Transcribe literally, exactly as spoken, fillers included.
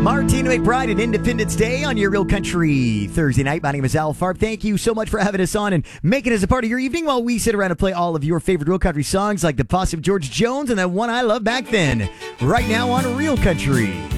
Martina McBride and Independence Day on your Real Country Thursday night. My name is Al Farb. Thank you so much for having us on and making us a part of your evening while we sit around and play all of your favorite Real Country songs like the Posse of George Jones and that one I love back then. Right now on Real Country.